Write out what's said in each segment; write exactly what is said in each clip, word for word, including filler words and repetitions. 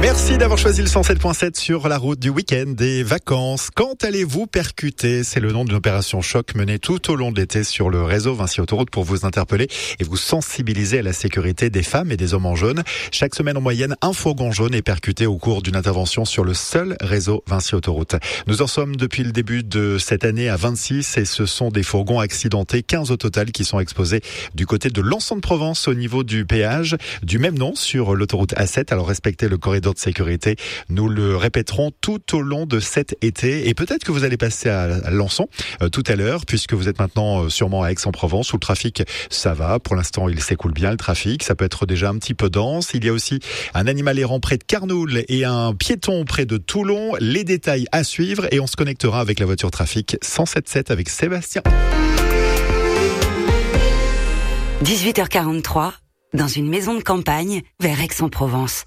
Merci d'avoir choisi le cent sept point sept sur la route du week-end des vacances. Quand allez-vous percuter? C'est le nom d'une opération choc menée tout au long de l'été sur le réseau Vinci Autoroute pour vous interpeller et vous sensibiliser à la sécurité des femmes et des hommes en jaune. Chaque semaine en moyenne, un fourgon jaune est percuté au cours d'une intervention sur le seul réseau Vinci Autoroute. Nous en sommes depuis le début de cette année à vingt-six et ce sont des fourgons accidentés, quinze au total, qui sont exposés du côté de Lançon-de-Provence au niveau du péage du même nom sur l'autoroute A sept. Alors respectez le corridor de sécurité. Nous le répéterons tout au long de cet été et peut-être que vous allez passer à Lançon euh, tout à l'heure puisque vous êtes maintenant euh, sûrement à Aix-en-Provence où le trafic ça va. Pour l'instant, il s'écoule bien le trafic. Ça peut être déjà un petit peu dense. Il y a aussi un animal errant près de Carnoul et un piéton près de Toulon. Les détails à suivre et on se connectera avec la voiture trafic cent sept sept avec Sébastien. dix-huit heures quarante-trois, dans une maison de campagne vers Aix-en-Provence.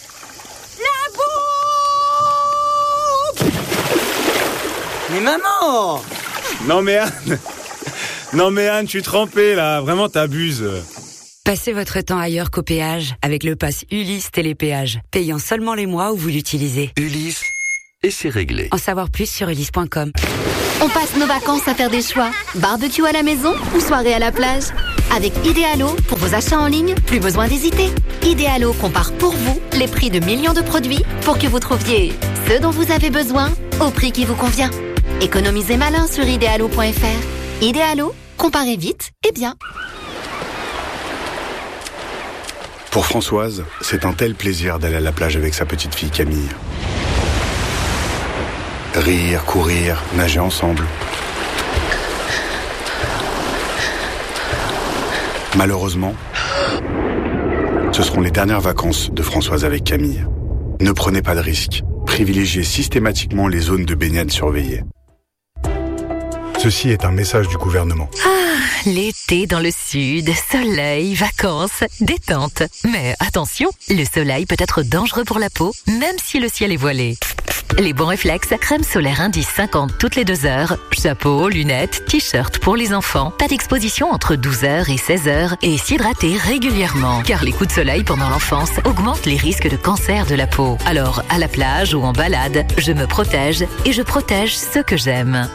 Mais maman! Non mais Anne, non mais Anne, je suis trempé là, vraiment t'abuses. Passez votre temps ailleurs qu'au péage avec le pass Ulysse Télépéage, payant seulement les mois où vous l'utilisez. Ulysse, et c'est réglé. En savoir plus sur ulysse point com. On passe nos vacances à faire des choix. Barbecue à la maison ou soirée à la plage? Avec Idealo, pour vos achats en ligne, plus besoin d'hésiter. Idealo compare pour vous les prix de millions de produits pour que vous trouviez ce dont vous avez besoin au prix qui vous convient. Économisez malin sur idealo point f r. Idealo, comparez vite et bien. Pour Françoise, c'est un tel plaisir d'aller à la plage avec sa petite fille Camille. Rire, courir, nager ensemble. Malheureusement, ce seront les dernières vacances de Françoise avec Camille. Ne prenez pas de risques. Privilégiez systématiquement les zones de baignade surveillées. Ceci est un message du gouvernement. Ah, l'été dans le sud, soleil, vacances, détente. Mais attention, le soleil peut être dangereux pour la peau, même si le ciel est voilé. Les bons réflexes, crème solaire indice cinquante toutes les deux heures, chapeau, lunettes, t-shirt pour les enfants, pas d'exposition entre douze heures et seize heures et s'hydrater régulièrement. Car les coups de soleil pendant l'enfance augmentent les risques de cancer de la peau. Alors, à la plage ou en balade, je me protège et je protège ceux que j'aime.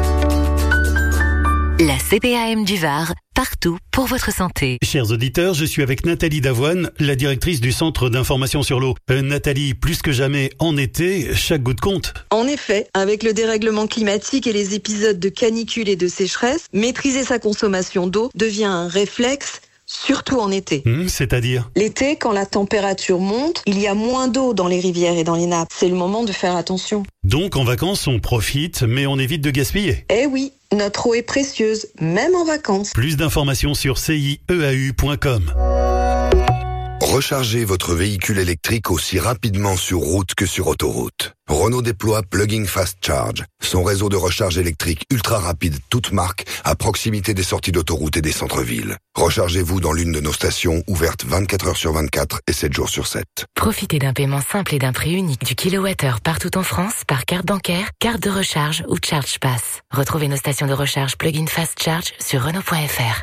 La C P A M du Var, partout pour votre santé. Chers auditeurs, je suis avec Nathalie Davoine, la directrice du Centre d'information sur l'eau. Euh, Nathalie, plus que jamais, en été, chaque goutte compte. En effet, avec le dérèglement climatique et les épisodes de canicule et de sécheresse, maîtriser sa consommation d'eau devient un réflexe, surtout en été. Mmh, c'est-à-dire ? L'été, quand la température monte, il y a moins d'eau dans les rivières et dans les nappes. C'est le moment de faire attention. Donc en vacances, on profite, mais on évite de gaspiller. Eh oui, notre eau est précieuse, même en vacances. Plus d'informations sur c i e a u point com. Rechargez votre véhicule électrique aussi rapidement sur route que sur autoroute. Renault déploie Plug-in Fast Charge, son réseau de recharge électrique ultra rapide toute marque à proximité des sorties d'autoroute et des centres-villes. Rechargez-vous dans l'une de nos stations ouvertes vingt-quatre heures sur vingt-quatre et sept jours sur sept. Profitez d'un paiement simple et d'un prix unique du kilowattheure partout en France par carte bancaire, carte de recharge ou Charge Pass. Retrouvez nos stations de recharge Plug-in Fast Charge sur Renault point f r.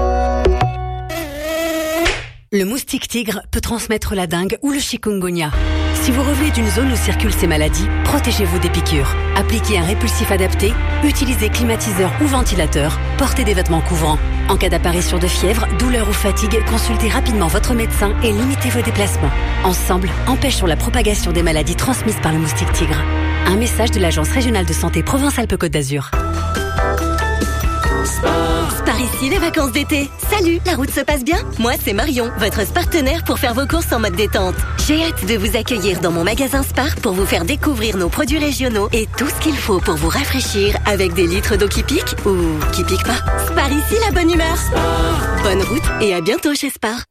Le moustique tigre peut transmettre la dengue ou le chikungunya. Si vous revenez d'une zone où circulent ces maladies, protégez-vous des piqûres. Appliquez un répulsif adapté, utilisez climatiseur ou ventilateur, portez des vêtements couvrants. En cas d'apparition de fièvre, douleur ou fatigue, consultez rapidement votre médecin et limitez vos déplacements. Ensemble, empêchons la propagation des maladies transmises par le moustique tigre. Un message de l'Agence régionale de santé Provence-Alpes-Côte d'Azur. Par ici, les vacances d'été. Salut, la route se passe bien? Moi, c'est Marion, votre partenaire pour faire vos courses en mode détente. J'ai hâte de vous accueillir dans mon magasin Spar pour vous faire découvrir nos produits régionaux et tout ce qu'il faut pour vous rafraîchir avec des litres d'eau qui piquent ou qui piquent pas. Spar ici, la bonne humeur. Spar. Bonne route et à bientôt chez Spar.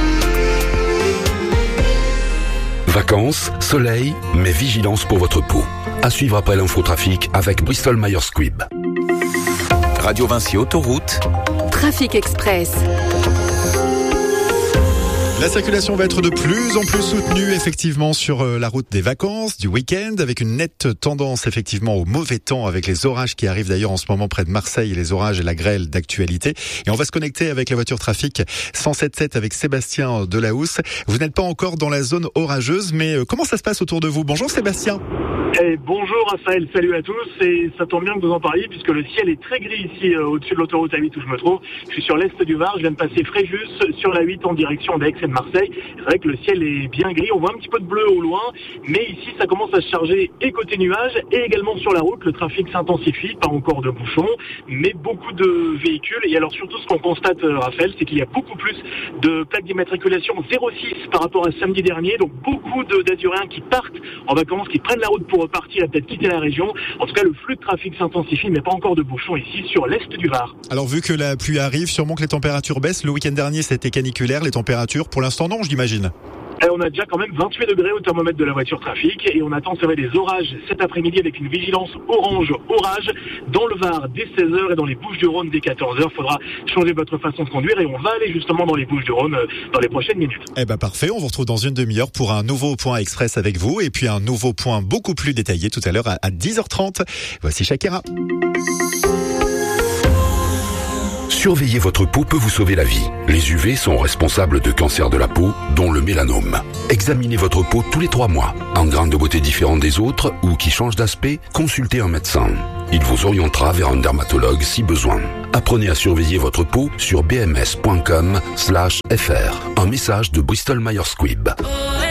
Vacances, soleil, mais vigilance pour votre peau. À suivre après l'infotrafic avec Bristol Myers Squibb. Radio Vinci Autoroute. Trafic Express. La circulation va être de plus en plus soutenue effectivement sur la route des vacances, du week-end, avec une nette tendance effectivement au mauvais temps avec les orages qui arrivent d'ailleurs en ce moment près de Marseille, les orages et la grêle d'actualité. Et on va se connecter avec la voiture trafic cent sept sept avec Sébastien Delahousse. Vous n'êtes pas encore dans la zone orageuse, mais comment ça se passe autour de vous? Bonjour Sébastien. Eh, bonjour Raphaël, salut à tous, et ça tombe bien que vous en parliez puisque le ciel est très gris ici euh, au-dessus de l'autoroute A huit où je me trouve. Je suis sur l'est du Var, je viens de passer Fréjus sur la huit en direction d'Aix et de Marseille. C'est vrai que le ciel est bien gris, on voit un petit peu de bleu au loin, mais ici ça commence à se charger et côté nuages et également sur la route, le trafic s'intensifie, pas encore de bouchons, mais beaucoup de véhicules. Et alors surtout ce qu'on constate euh, Raphaël, c'est qu'il y a beaucoup plus de plaques d'immatriculation zéro six par rapport à samedi dernier, donc beaucoup de d'Azuréens qui partent en vacances, qui prennent la route pour repartir, à peut-être quitter la région. En tout cas, le flux de trafic s'intensifie, mais pas encore de bouchons ici sur l'est du Var. Alors vu que la pluie arrive, sûrement que les températures baissent. Le week-end dernier, c'était caniculaire. Les températures, pour l'instant, non, j'imagine. Et on a déjà quand même vingt-huit degrés au thermomètre de la voiture trafic et on attend c'est vrai des orages cet après-midi avec une vigilance orange orage dans le Var dès seize heures et dans les Bouches-du-Rhône dès quatorze heures. Faudra changer votre façon de conduire et on va aller justement dans les Bouches-du-Rhône dans les prochaines minutes. Eh ben parfait, on vous retrouve dans une demi-heure pour un nouveau point express avec vous et puis un nouveau point beaucoup plus détaillé tout à l'heure à dix heures trente. Voici Shakira. Surveiller votre peau peut vous sauver la vie. Les U V sont responsables de cancers de la peau, dont le mélanome. Examinez votre peau tous les trois mois. Un grain de beauté différent des autres ou qui change d'aspect, consultez un médecin. Il vous orientera vers un dermatologue si besoin. Apprenez à surveiller votre peau sur b m s point com slash f r. Un message de Bristol Myers Squibb.